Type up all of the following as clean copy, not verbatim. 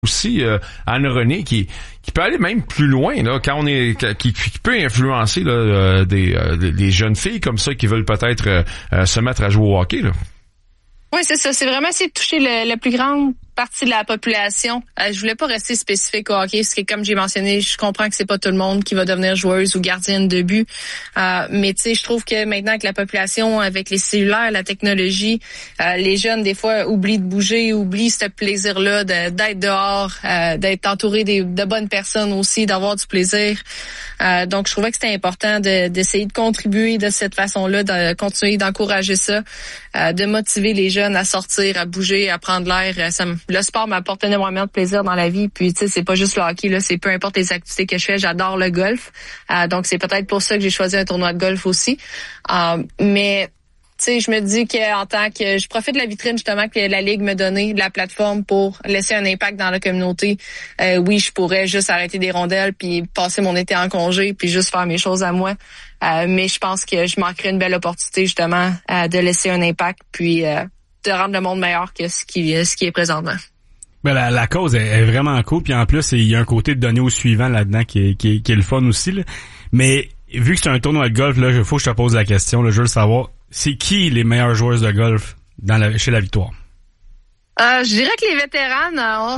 aussi Anne-Renée qui peut aller même plus loin là quand on est qui peut influencer là, des jeunes filles comme ça qui veulent peut-être se mettre à jouer au hockey là. Oui, c'est ça. C'est vraiment essayer de toucher la plus grande partie de la population. Je voulais pas rester spécifique au hockey, parce que comme j'ai mentionné, je comprends que c'est pas tout le monde qui va devenir joueuse ou gardienne de but. Mais tu sais, je trouve que maintenant que la population, avec les cellulaires, la technologie, les jeunes des fois oublient de bouger, oublient ce plaisir-là d'être dehors, d'être entouré de bonnes personnes aussi, d'avoir du plaisir. Donc je trouvais que c'était important d'essayer de contribuer de cette façon-là, de continuer d'encourager ça, de motiver les jeunes à sortir, à bouger, à prendre l'air. Le sport m'apporte énormément de plaisir dans la vie. Puis tu sais, c'est pas juste le hockey là, c'est peu importe les activités que je fais. J'adore le golf. Donc c'est peut-être pour ça que j'ai choisi un tournoi de golf aussi. Mais tu sais, je me dis qu'en tant que je profite de la vitrine justement que la Ligue me donnait, de la plateforme pour laisser un impact dans la communauté. Oui, je pourrais juste arrêter des rondelles puis passer mon été en congé puis juste faire mes choses à moi. Mais je pense que je manquerais une belle opportunité justement de laisser un impact puis de rendre le monde meilleur que ce qui est présentement. Ben la cause est vraiment cool, puis en plus il y a un côté de donner au suivant là-dedans qui est le fun aussi là. Mais vu que c'est un tournoi de golf là, il faut que je te pose la question là, je veux savoir, c'est qui les meilleures joueuses de golf chez la Victoire? Je dirais que les vétérans, on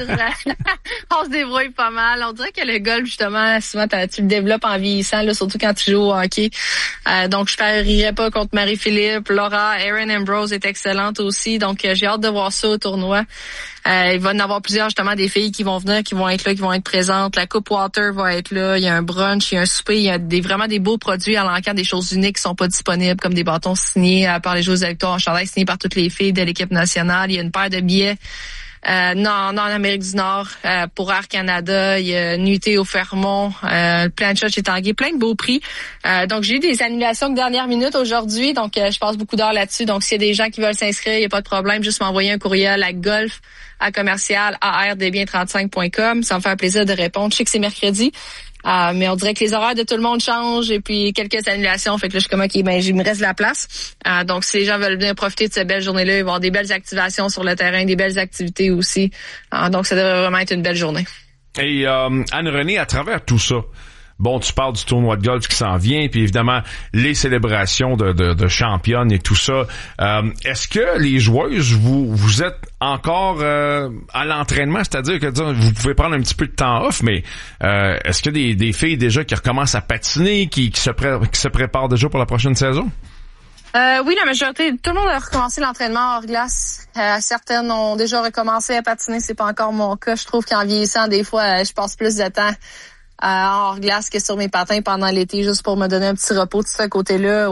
se débrouille pas mal. On dirait que le golf, justement, souvent, tu le développes en vieillissant, là, surtout quand tu joues au hockey. Donc, je parierais pas contre Marie-Philippe, Laura, Erin Ambrose est excellente aussi. Donc, j'ai hâte de voir ça au tournoi. Il va y en avoir plusieurs, justement, des filles qui vont venir, qui vont être là, qui vont être présentes. La Coupe Water va être là. Il y a un brunch, il y a un souper. Il y a vraiment des beaux produits à l'encan, des choses uniques qui sont pas disponibles, comme des bâtons signés par les joueuses de la Victoire, en chandail signé par toutes les filles de l'équipe nationale. Il y a une paire de billets non, en Amérique du Nord pour Air Canada. Il y a nuitée au Fermont, plein de choses chez Tanguay, plein de beaux prix. Donc, j'ai eu des annulations de dernière minute aujourd'hui. Donc, je passe beaucoup d'heures là-dessus. Donc, s'il y a des gens qui veulent s'inscrire, il n'y a pas de problème. Juste m'envoyer un courriel à golf@ardbien35.com. Ça me fait un plaisir de répondre. Je sais que c'est mercredi. Mais on dirait que les horaires de tout le monde changent et puis quelques annulations. Fait que là, je suis comme, OK, il me reste de la place. Donc, si les gens veulent venir profiter de cette belle journée-là, il va y avoir des belles activations sur le terrain, des belles activités aussi. Donc, ça devrait vraiment être une belle journée. Et Anne-Renée, à travers tout ça, bon, tu parles du tournoi de golf qui s'en vient, puis évidemment, les célébrations de championnes et tout ça. Est-ce que les joueuses, vous êtes encore à l'entraînement? C'est-à-dire que vous pouvez prendre un petit peu de temps off, mais est-ce que des filles déjà qui recommencent à patiner, qui se préparent déjà pour la prochaine saison? Oui, la majorité, tout le monde a recommencé l'entraînement hors glace. Certaines ont déjà recommencé à patiner, c'est pas encore mon cas. Je trouve qu'en vieillissant, des fois, je passe plus de temps hors glace que sur mes patins pendant l'été, juste pour me donner un petit repos de ce côté-là,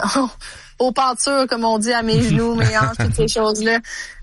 aux pentures, comme on dit, à mes genoux, mes hanches, toutes ces choses-là.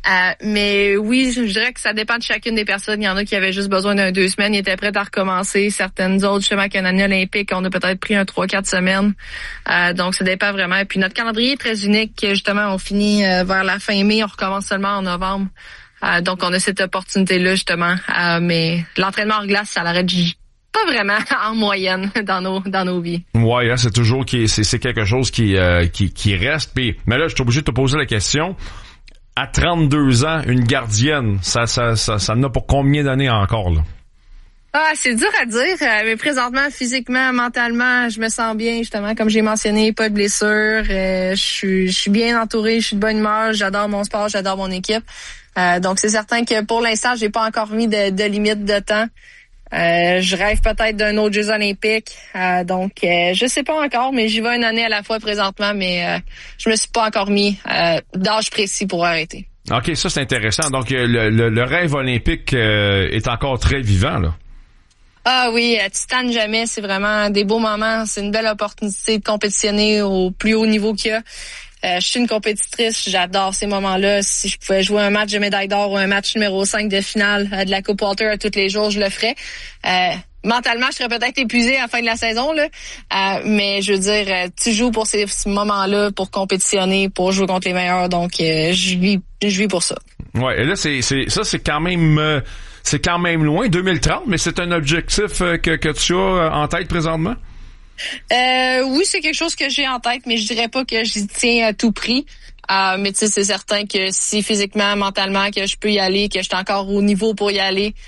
Mais oui, je dirais que ça dépend de chacune des personnes. Il y en a qui avaient juste besoin d'un 2 semaines, ils étaient prêts à recommencer. Certaines autres, justement, avec une année olympique, on a peut-être pris un 3-4 semaines. Donc, ça dépend vraiment. Et puis, notre calendrier est très unique. Justement, on finit vers la fin mai, on recommence seulement en novembre. Donc, on a cette opportunité-là, justement. Mais l'entraînement hors glace, ça l'arrête pas vraiment en moyenne dans nos vies. Ouais, là, c'est toujours c'est quelque chose qui reste. Mais là, je suis obligé de te poser la question. À 32 ans, une gardienne, ça en a pour combien d'années encore, là? C'est dur à dire, mais présentement, physiquement, mentalement, je me sens bien, justement, comme j'ai mentionné, pas de blessures, je suis bien entourée, je suis de bonne humeur, j'adore mon sport, j'adore mon équipe. Donc, c'est certain que pour l'instant, j'ai pas encore mis de limite de temps. Je rêve peut-être d'un autre Jeux olympiques. Donc, je sais pas encore, mais j'y vais une année à la fois présentement, mais je me suis pas encore mis d'âge précis pour arrêter. OK, ça c'est intéressant. Donc, le rêve olympique est encore très vivant, là. Ah oui, tu tannes jamais, c'est vraiment des beaux moments. C'est une belle opportunité de compétitionner au plus haut niveau qu'il y a. Je suis une compétitrice, j'adore ces moments-là. Si je pouvais jouer un match de médaille d'or ou un match numéro 5 de finale de la Coupe Walter tous les jours, je le ferais. Mentalement, je serais peut-être épuisée à la fin de la saison, là. Mais je veux dire, tu joues pour ces moments-là, pour compétitionner, pour jouer contre les meilleurs. Donc, je vis pour ça. Ouais, et là, c'est quand même loin, 2030, mais c'est un objectif que tu as en tête présentement? Oui, c'est quelque chose que j'ai en tête, mais je dirais pas que j'y tiens à tout prix. Mais tu sais, c'est certain que si physiquement, mentalement, que je peux y aller, que je suis encore au niveau pour y aller,